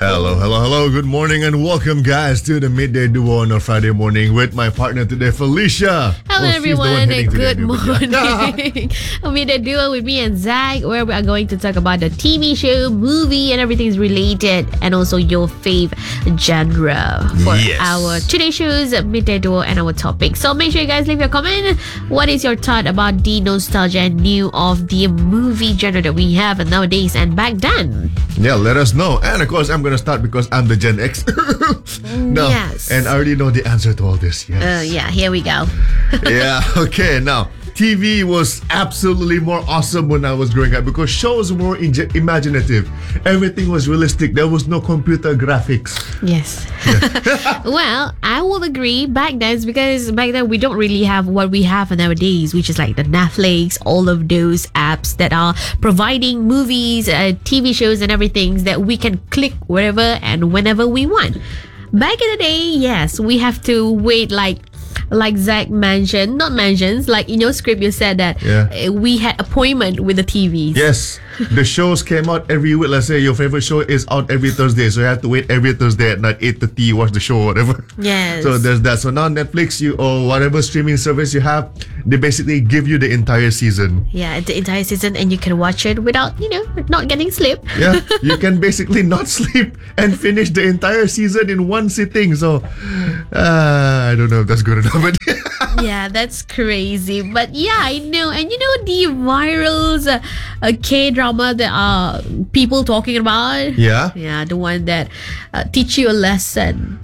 Hello, hello, hello. Good morning and welcome, guys, to the Midday Duo on a Friday morning with my partner today, Felicia. Hello, everyone, and good morning. Midday Duo with me and Zach, where we are going to talk about the TV show, movie, and everything's related, and also your fave genre for our today's shows, Midday Duo, and our topic. So make sure you guys leave your comment. What is your thought about the nostalgia and new of the movie genre that we have nowadays and back then? Yeah, let us know. And of course, I'm going to start because I'm the Gen X. No, yes. And I already know the answer to all this. Yes. Yeah, here we go. Yeah, okay. Now, TV was absolutely more awesome when I was growing up because shows were more imaginative. Everything was realistic. There was no computer graphics. Yes. Well, I will agree back then because back then we don't really have what we have nowadays, which is like the Netflix, all of those apps that are providing movies, TV shows and everything that we can click wherever and whenever we want. Back in the day, yes, we have to wait like Zach mentioned, not mentions, like in your script you said that we had appointment with the TVs. Yes, the shows came out every week. Let's say your favorite show is out every Thursday, so you have to wait every Thursday at night 8:30 watch the show or whatever. Yes. So there's that. So now Netflix, or whatever streaming service you have, they basically give you the entire season. Yeah, the entire season, and you can watch it without, not getting sleep. Yeah, you can basically not sleep and finish the entire season in one sitting. So I don't know if that's good enough. But yeah, that's crazy. But yeah, I know. And the virals K-drama that are people talking about? Yeah. Yeah, the one that teach you a lesson.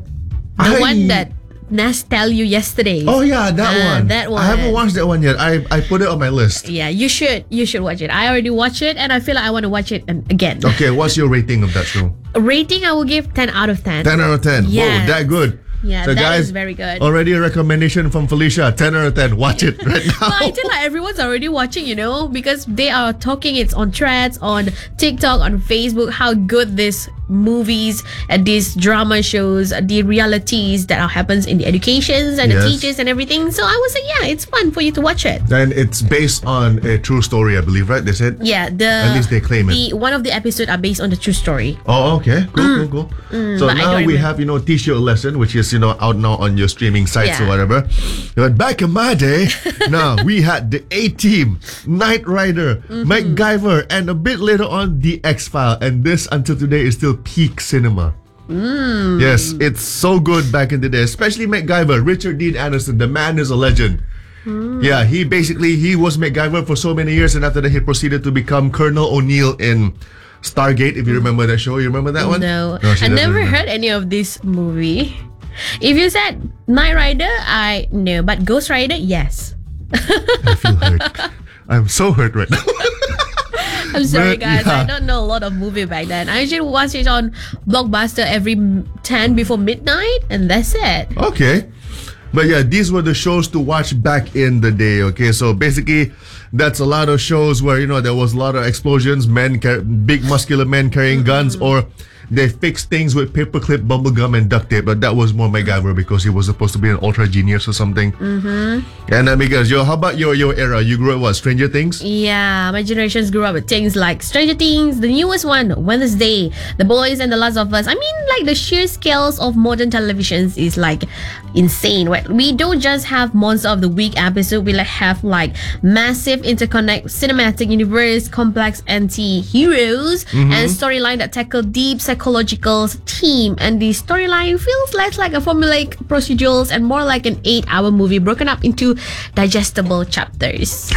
The one that Nas tell you yesterday. Oh yeah, that one. That one. I haven't watched that one yet. I put it on my list. Yeah, you should watch it. I already watched it and I feel like I want to watch it again. Okay, what's your rating of that show? Rating, I will give 10 out of 10. 10 out of 10. Yes. Whoa, that good. Yeah, so that guys, is very good. Already a recommendation from Felicia. 10 out of 10. Watch it right now. But I feel like everyone's already watching, because they are talking. It's on threads, on TikTok, on Facebook, how good these movies and these drama shows, the realities that happens in the educations and the teachers and everything. So I would say, yeah, it's fun for you to watch it. And it's based on a true story, I believe, right? They said? Yeah. At least they claim it. One of the episodes are based on the true story. Oh, okay. Cool. So now we have, Teach You a Lesson, which is, out now on your streaming sites or whatever. But back in my day, now we had the A-Team, Knight Rider, MacGyver, and a bit later on, The X-File. And this, until today, is still peak cinema. Yes, it's so good back in the day, especially MacGyver. Richard Dean Anderson, the man is a legend. Yeah, he was MacGyver for so many years, and after that he proceeded to become Colonel O'Neill in Stargate, if you remember that show. You remember that one? No, I never heard any of this movie. If you said Knight Rider, I know, but Ghost Rider, yes. I feel hurt. I'm so hurt right now. I'm sorry, guys. I don't know a lot of movie back then. I usually watch it on Blockbuster every 10 before midnight, and that's it. Okay. But yeah, these were the shows to watch back in the day, okay? So basically, that's a lot of shows where, there was a lot of explosions, big muscular men carrying guns, or they fixed things with paperclip, bubblegum, and duct tape. But that was more MacGyver because he was supposed to be an ultra genius or something. And because, how about your era? You grew up what? Stranger Things? Yeah, my generations grew up with things like Stranger Things, the newest one, Wednesday, The Boys, and The Last of Us. I mean, like the sheer scales of modern televisions is like insane. We don't just have Monster of the Week episode. We have like massive interconnect cinematic universe, complex anti-heroes, and storyline that tackle deep psychological theme. And the storyline feels less like a formulaic procedurals and more like an 8-hour movie broken up into digestible chapters.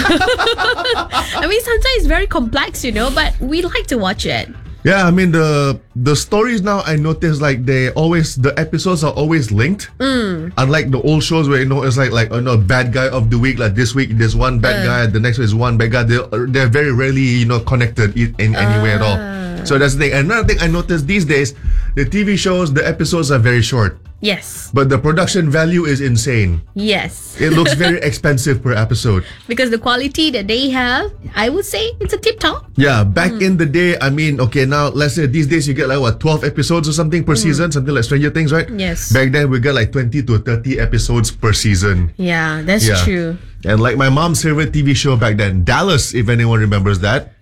I mean, sometimes it's very complex, but we like to watch it. Yeah, I mean the stories now, I notice like the episodes are always linked. Unlike the old shows where it's like bad guy of the week, like this week there's one bad guy, the next week is one bad guy. They're very rarely connected in any way at all. So that's the thing. Another thing I noticed these days, the TV shows, the episodes are very short. Yes. But the production value is insane. Yes. It looks very expensive per episode. Because the quality that they have, I would say it's a tip-top. Yeah, back in the day, I mean, okay, now let's say these days you get like 12 episodes or something per season, something like Stranger Things, right? Yes. Back then we got like 20 to 30 episodes per season. Yeah, that's true. And like my mom's favorite TV show back then, Dallas, if anyone remembers that.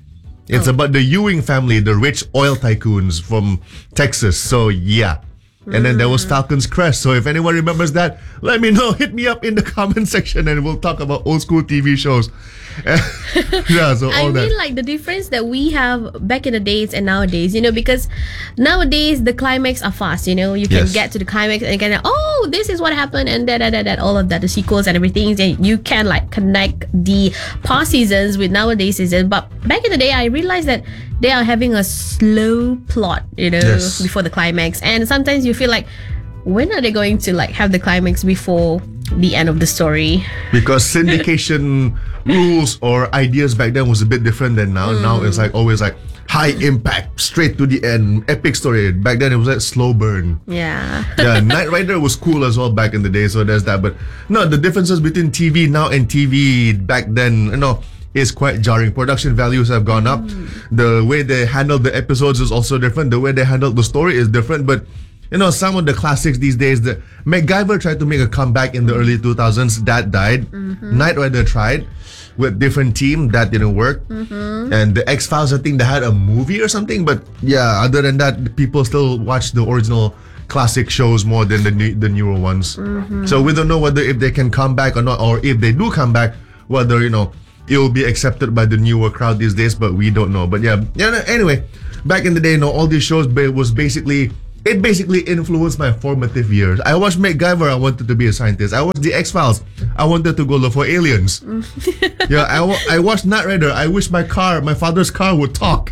It's about the Ewing family, the rich oil tycoons from Texas. So yeah. And then there was Falcon's Crest. So if anyone remembers that, let me know. Hit me up in the comment section and we'll talk about old school TV shows. Yeah, so all that. Like the difference that we have back in the days and nowadays, because nowadays the climax are fast, you can get to the climax and you can, this is what happened and that, all of that, the sequels and everything. And you can like connect the past seasons with nowadays seasons. But back in the day, I realized that they are having a slow plot, before the climax. And sometimes you feel like, when are they going to like have the climax before the end of the story? Because syndication rules or ideas back then was a bit different than now. Now it's like always like high impact, straight to the end, epic story. Back then it was like slow burn. Yeah. Yeah, Knight Rider was cool as well back in the day, so there's that. But no, the differences between TV now and TV back then, is quite jarring. Production values have gone up. The way they handle the episodes is also different. The way they handle the story is different. But some of the classics these days, the MacGyver tried to make a comeback in the early 2000s. That died. Knight Rider tried with different team. That didn't work. And the X-Files, I think they had a movie or something. But yeah, other than that, people still watch the original classic shows more than the newer ones. So we don't know whether if they can come back or not, or if they do come back, whether it will be accepted by the newer crowd these days, but we don't know. But yeah. Anyway, back in the day, all these shows it basically influenced my formative years. I watched MacGyver, I wanted to be a scientist. I watched the X-Files, I wanted to go look for aliens. Yeah, I watched Knight Rider, I wish my father's car would talk.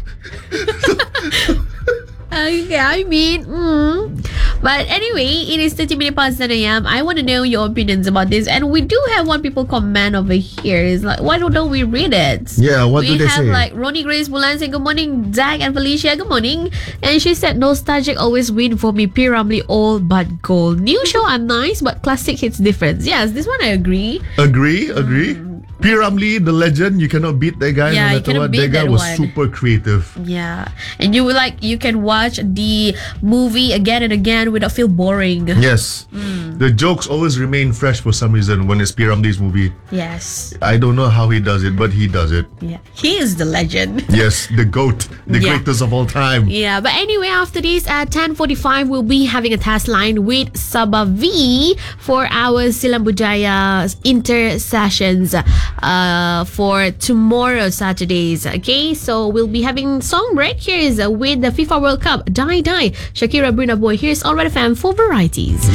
Okay, but anyway, it is 30 minutes past 10 a.m. I want to know your opinions about this, and we do have one people comment over here. It's like, why don't we read it? Yeah, what do they say? We have like Ronnie Grace Bulan saying, good morning, Zach and Felicia, good morning. And she said, nostalgic always win for me, P. Ramlee, all but gold. New show are nice, but classic hits difference. Yes, this one I agree. Agree. P. Ramlee, the legend, you cannot beat that guy. Yeah, no you cannot what. beat That guy that was one. super creative. Yeah, and you can watch the movie again and again without feel boring. Yes, the jokes always remain fresh for some reason when it's P. Ramlee's movie. Yes. I don't know how he does it, but he does it. Yeah, he is the legend. Yes, the GOAT, the greatest of all time. Yeah, but anyway, after this at 10:45, we'll be having a test line with Sabah V for our Silam Budaya inter sessions for tomorrow Saturdays. Okay, so we'll be having song break. Here's with the FIFA World Cup. Die Die, Shakira Bruna Boy. Here's All Red FM for varieties.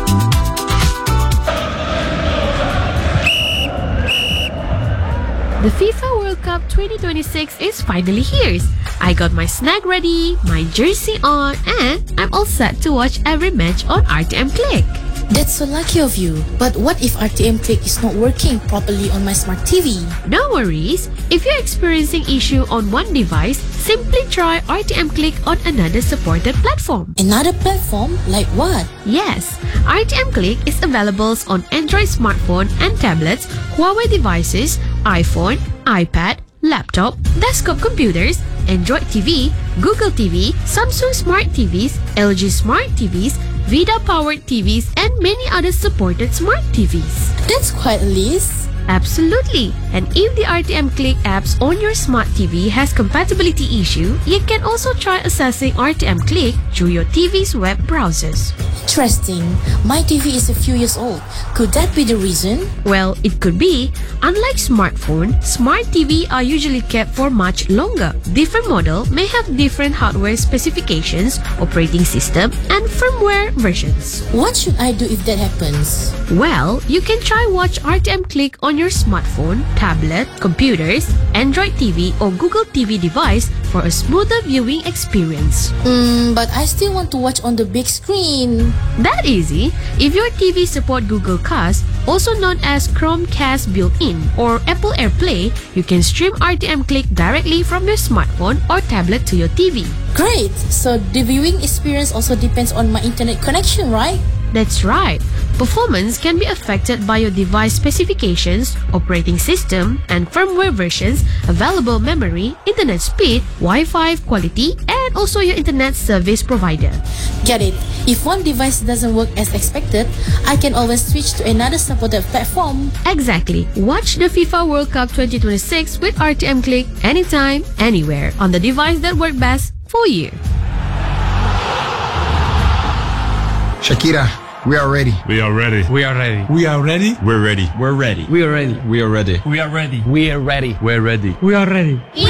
The FIFA World Cup 2026 is finally here. I got my snack ready, my jersey on, and I'm all set to watch every match on RTM Click. That's so lucky of you. But what if RTM Click is not working properly on my smart TV? No worries. If you're experiencing issue on one device, simply try RTM Click on another supported platform. Another platform? Like what? Yes, RTM Click is available on Android smartphone and tablets, Huawei devices, iPhone, iPad, laptop, desktop computers, Android TV, Google TV, Samsung Smart TVs, LG Smart TVs, Vida-powered TVs, and many other supported smart TVs. That's quite a list. Absolutely. And if the RTM Click apps on your smart TV has compatibility issue, you can also try accessing RTM Click through your TV's web browsers. Interesting. My TV is a few years old. Could that be the reason? Well, it could be. Unlike smartphone, smart TV are usually kept for much longer. Different model may have different hardware specifications, operating system, and firmware versions. What should I do if that happens? Well, you can try watch RTM Click on your smartphone, tablet, computers, Android TV, or Google TV device for a smoother viewing experience. But I still want to watch on the big screen. That easy. If your TV support Google Cast, also known as Chromecast built-in or Apple AirPlay, you can stream RTM Click directly from your smartphone or tablet to your TV. Great! So the viewing experience also depends on my internet connection, right? That's right. Performance can be affected by your device specifications, operating system, and firmware versions, available memory, internet speed, Wi-Fi quality, and also your internet service provider. Get it. If one device doesn't work as expected, I can always switch to another supported platform. Exactly. Watch the FIFA World Cup 2026 with RTM Click anytime, anywhere on the device that works best for you. Shakira, we are ready. We are ready. We are ready. We are ready. We're ready. We're ready. We are ready. We are ready. We are ready. We are ready. We're ready. We are ready.